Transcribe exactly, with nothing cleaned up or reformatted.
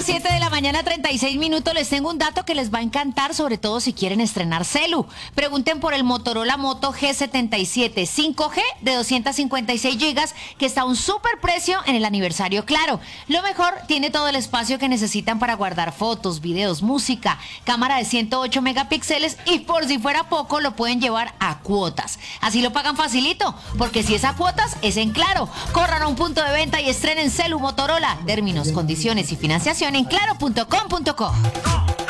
las siete de la mañana, treinta y seis minutos. Les tengo un dato que les va a encantar, sobre todo si quieren estrenar celu. Pregunten por el Motorola Moto G setenta y siete cinco G de doscientos cincuenta y seis gigas, que está a un super precio en el aniversario Claro. Lo mejor, tiene todo el espacio que necesitan para guardar fotos, videos, música, cámara de ciento ocho megapíxeles y por si fuera poco, lo pueden llevar a cuotas. Así lo pagan facilito, porque si es a cuotas, es en Claro. Corran a un punto de venta y estrenen celu Motorola. Términos, condiciones y financiación en claro punto com punto co.